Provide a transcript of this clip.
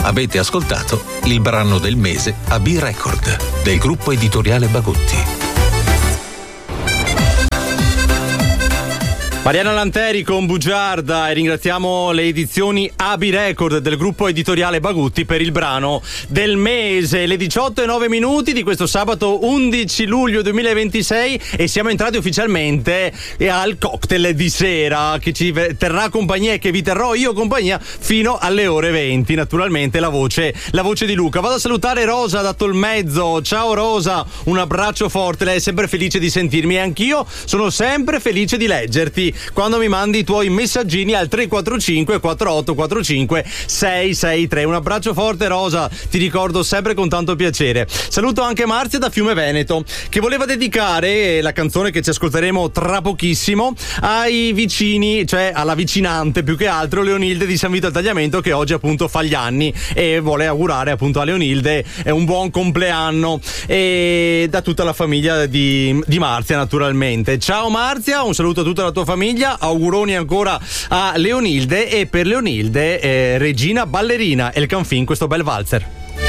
Avete ascoltato il brano del mese a B-Record del gruppo editoriale Bagutti. Mariana Lanteri con Bugiarda, e ringraziamo le edizioni AB Record del gruppo editoriale Bagutti per il brano del mese. Le 18:09 di questo sabato 11 luglio 2026 e siamo entrati ufficialmente al cocktail di sera che ci terrà compagnia e che vi terrò io compagnia fino alle ore 20. Naturalmente la voce di Luca. Vado a salutare Rosa da Tolmezzo. Ciao Rosa, un abbraccio forte, lei è sempre felice di sentirmi e anch'io sono sempre felice di leggerti quando mi mandi i tuoi messaggini al 345 4845 663. Un abbraccio forte Rosa, ti ricordo sempre con tanto piacere. Saluto anche Marzia da Fiume Veneto, che voleva dedicare la canzone che ci ascolteremo tra pochissimo ai vicini, cioè alla vicinante più che altro, Leonilde di San Vito al Tagliamento, che oggi appunto fa gli anni e vuole augurare appunto a Leonilde un buon compleanno, e da tutta la famiglia di Marzia naturalmente. Ciao Marzia, un saluto a tutta la tua famiglia, auguroni ancora a Leonilde, e per Leonilde Regina Ballerina e il Canfin, questo bel valzer.